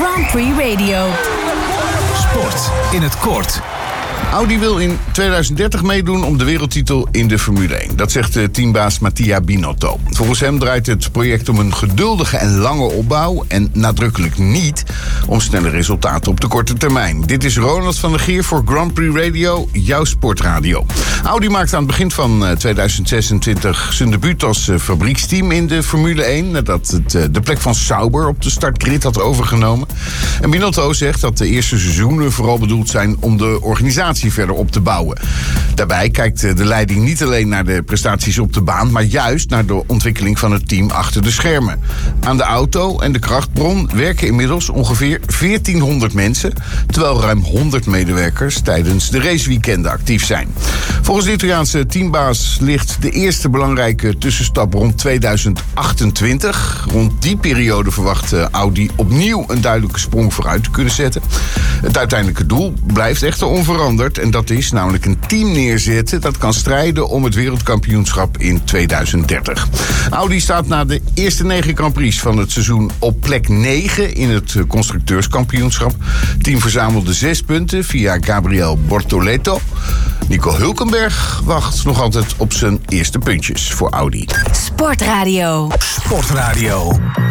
Grand Prix Radio. Sport in het kort. Audi wil in 2030 meedoen om de wereldtitel in de Formule 1. Dat zegt teambaas Mattia Binotto. Volgens hem draait het project om een geduldige en lange opbouw en nadrukkelijk niet om snelle resultaten op de korte termijn. Dit is Ronald van der Geer voor Grand Prix Radio, jouw sportradio. Audi maakt aan het begin van 2026 zijn debuut als fabrieksteam in de Formule 1... nadat het de plek van Sauber op de startgrid had overgenomen. En Binotto zegt dat de eerste seizoenen vooral bedoeld zijn om de organisatie verder op te bouwen. Daarbij kijkt de leiding niet alleen naar de prestaties op de baan, maar juist naar de ontwikkeling van het team achter de schermen. Aan de auto en de krachtbron werken inmiddels ongeveer 1400 mensen, terwijl ruim 100 medewerkers tijdens de raceweekenden actief zijn. Volgens de Italiaanse teambaas ligt de eerste belangrijke tussenstap rond 2028. Rond die periode verwacht Audi opnieuw een duidelijke sprong vooruit te kunnen zetten. Het uiteindelijke doel blijft echter onveranderd. En dat is namelijk een team neerzetten dat kan strijden om het wereldkampioenschap in 2030. Audi staat na de eerste 9 Grand Prix van het seizoen op plek 9 in het constructeurskampioenschap. Het team verzamelde 6 punten via Gabriel Bortoleto. Nico Hülkenberg wacht nog altijd op zijn eerste puntjes voor Audi. Sportradio. Sportradio.